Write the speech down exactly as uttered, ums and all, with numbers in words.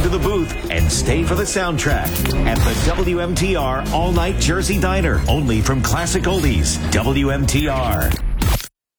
into the booth and stay for the soundtrack at the W M T R All Night Jersey Diner, only from Classic Oldies. W M T R.